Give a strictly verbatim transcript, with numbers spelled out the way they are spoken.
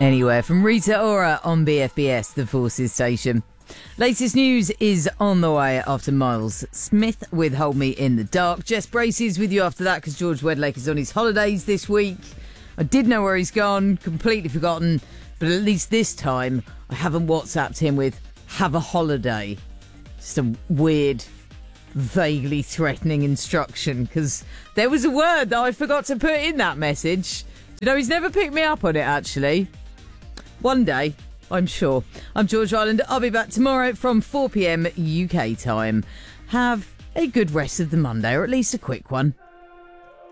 Anywhere from Rita Ora on B F B S, the Forces station. Latest news is on the way after Miles Smith with Hold Me in the Dark. Jess Braces with you after that because George Wedlake is on his holidays this week. I did know where he's gone, completely forgotten, but at least this time I haven't WhatsApped him with have a holiday. Just a weird, vaguely threatening instruction because there was a word that I forgot to put in that message. You know, he's never picked me up on it, actually. One day, I'm sure. I'm George Ryland. I'll be back tomorrow from four p.m. U K time. Have a good rest of the Monday, or at least a quick one.